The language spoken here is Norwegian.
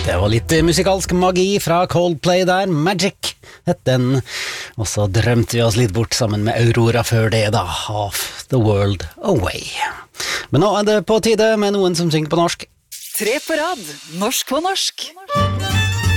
Det var litt musikalsk magi fra Coldplay der, Magic het den, og så drømte vi oss litt bort sammen med Aurora før det da, Half the World Away. Men nå er det på tide med noen som synger på norsk. 3 på rad, norsk på norsk.